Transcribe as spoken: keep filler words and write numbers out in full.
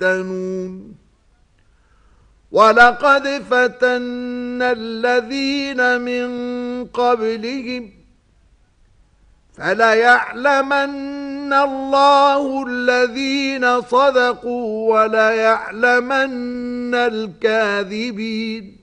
يفتنون ولقد فتنا الذين من قبلهم فليعلمن الله الذين صدقوا وليعلمن الكاذبين